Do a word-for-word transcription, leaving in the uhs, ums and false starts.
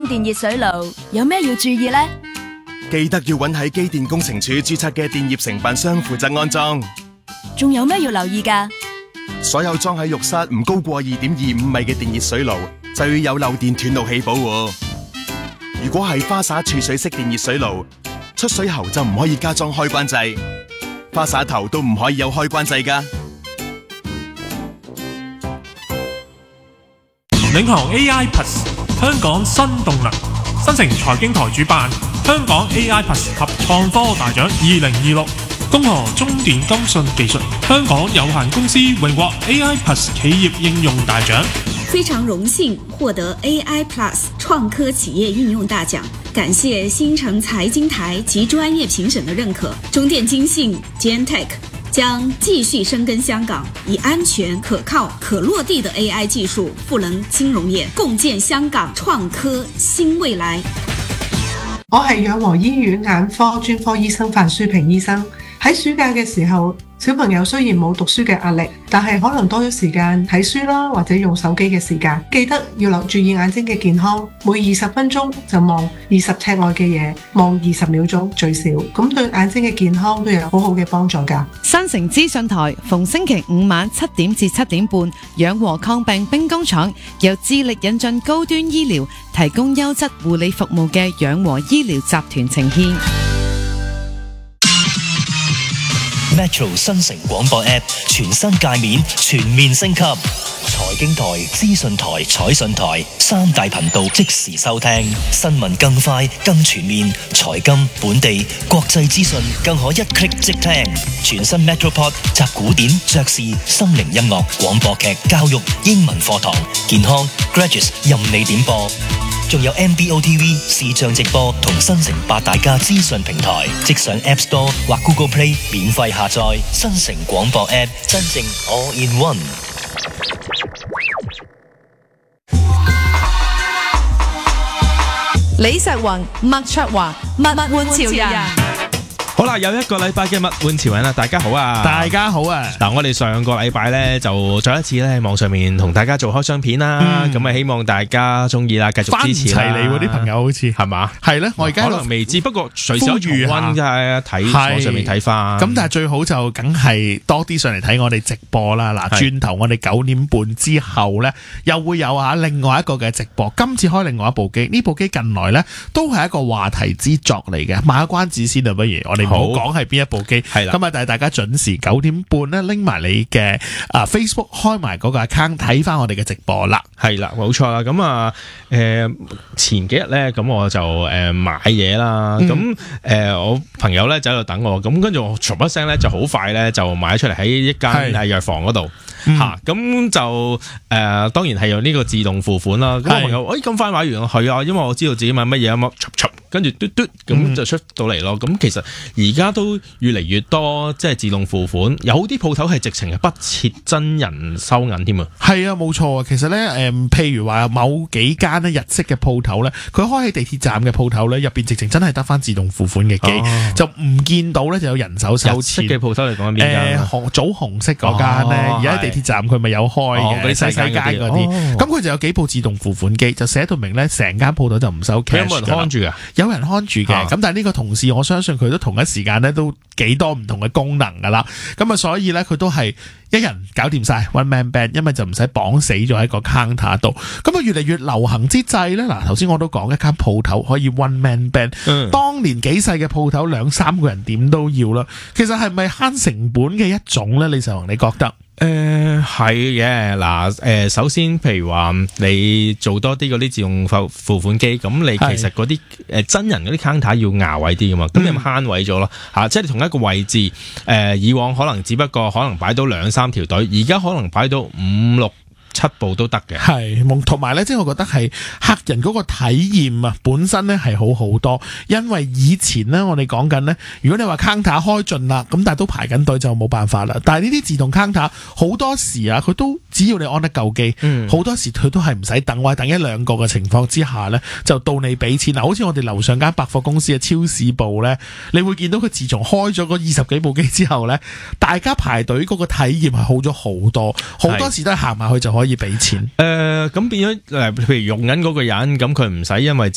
電熱水爐，有咩要注意呢？ 記得要揾喺機電工程署註冊嘅電業承辦商負責安裝。 仲有咩要留意㗎？ 所有裝喺浴室唔高過二點二五米嘅電熱水爐，就要有漏電斷路器保護。如果係花灑儲水式電熱水爐，出水喉就唔可以加裝開關掣，花灑頭都唔可以有開關掣㗎。 領航 A I Plus 香港新動能，新城財經台主辦香港 A I Plus 及創科大獎二零二六，恭賀中電金信技術香港有限公司榮獲 A I Plus 企業應用大獎。 非常榮幸獲得 A I Plus 創科企業應用大獎，感謝新城財經台及專業評審的認可。中電金信 Gentech 將繼續深耕香港，以安全、可靠、可落地的 A I 技術賦能金融業，共建香港創科新未來。 我係養和醫院眼科專科醫生范舒平醫生。喺暑假嘅時候，小朋友雖然冇讀書嘅壓力，但係可能多咗時間睇書啦，或者用手機嘅時間，記得要留注意眼睛嘅健康。每二十分鐘就望二十尺外嘅嘢，望二十秒鐘最少，咁對眼睛嘅健康都有好好嘅幫助㗎。 新城資訊台逢星期五晚七點至七點半，養和抗病兵工廠由致力引進高端醫療，提供優質護理服務嘅養和醫療集團呈現。 Metro 新城廣播 App 全新界面全面升級，財經台、資訊台、彩訊台三大頻道即時收聽，新聞更快更全面，財金、本地、國際資訊更可一 click 即聽。全新 Metropod 集古典、爵士、心靈音樂、廣播劇、教育、英文課堂、健康、Graduates 任你點播。仲有 M B O T V 視像直播同新城八大家資訊平台，即上 App Store 或 Google Play 免費下載新城廣播 App， 真正 All in One。 李石宏、麥卓華、物玩潮人。 好啦，有一個禮拜嘅物玩潮人啦，大家好啊！ 大家好啊！ 嗱，我哋上個禮拜咧就再一次咧喺網上面同大家做開箱片啦，咁啊、嗯、希望大家中意啦，繼續支持啦。 翻唔齊你喎啲朋友好似係嘛？係咧，我而家可能未知，不過隨時有重溫嘅睇網上面睇翻。 咁但係最好就梗係多啲上嚟睇我哋直播啦。嗱，轉頭我哋九點半之後咧，又會有啊另外一個嘅直播。今次開另外一部機，呢部機近來咧都係一個話題之作嚟嘅。賣個關子先啊，不如我哋。唔好講係邊一部機，係啦。咁啊，但係大家準時九點半咧拎埋你嘅啊 Facebook 開埋嗰個 account 睇翻我哋嘅直播啦。係啦，冇錯啦。咁啊，誒前幾日咧，咁我就誒買嘢啦。咁誒、嗯呃、我朋友咧就喺度等我，咁跟住我唰一聲咧就好快咧就買咗出嚟喺一間誒藥房嗰度嚇。咁、嗯、就誒、呃、當然係用呢個自動付款啦。咁我朋友誒咁快買完係啊，因為我知道自己買乜嘢啊嘛，唰唰跟住嘟嘟咁就出到嚟咯。咁、嗯、其實而家都越嚟越多，即係自動付款，有啲鋪頭係直情係不設真人收銀添啊！係啊，冇錯啊！其實咧，誒、呃，譬如話某幾間咧日式嘅鋪頭咧，佢開喺地鐵站嘅鋪頭咧，入邊直情真係得翻自動付款嘅機，哦、就唔見到咧就有人手收錢。日式嘅鋪頭嚟講邊間啊？誒，早紅色嗰間咧，而家喺地鐵站佢咪有開嘅，嗰啲細細間嗰啲。咁佢就有幾部自動付款機，就寫到明咧，成間鋪頭就唔收 cash。有冇人看住啊？有人看住嘅，咁、啊、但係呢個同事，我相信佢都同一時間咧都幾多唔同嘅功能噶啦，咁啊所以咧佢都係一人搞掂晒 one man band， 因為就唔使綁死咗喺個 counter 度，咁啊越嚟越流行之際咧，嗱頭先我都講一間鋪頭可以 one man band，嗯、當年幾細嘅鋪頭兩三個人點都要啦，其實係咪慳成本嘅一種咧？李世宏，你覺得？誒係嘅，嗱誒首先譬如話你做多啲嗰啲自動付付款機，咁你其實嗰啲誒真人嗰啲 counter 要牙位啲噶嘛，咁、嗯、你咪慳位咗咯嚇，即係你同一個位置誒、呃、以往可能只不過可能擺到兩三條隊，而家可能擺到五六七部都得嘅，係，同埋咧，即係我覺得係客人嗰個體驗啊，本身咧係好好多，因為以前咧我哋講緊咧，如果你話 counter 開盡啦，咁但係都排緊隊就冇辦法啦。但係呢啲自動 counter 好多時啊，佢都只要你安得夠機，好、嗯、多時佢都係唔使等，或者等一兩個嘅情況之下咧，就到你俾錢啦。好似我哋樓上間百貨公司嘅超市部咧，你會見到佢自從開咗嗰二十幾部機之後咧，大家排隊嗰個體驗係好咗好多，好多時都係行埋去就可以俾錢。誒、呃，咁變咗誒，譬如用緊嗰個人，咁佢唔使因為自